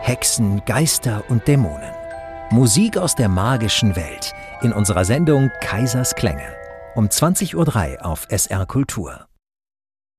Hexen, Geister und Dämonen. Musik aus der magischen Welt in unserer Sendung Kaisers Klänge. Um 20:03 Uhr auf SR Kultur.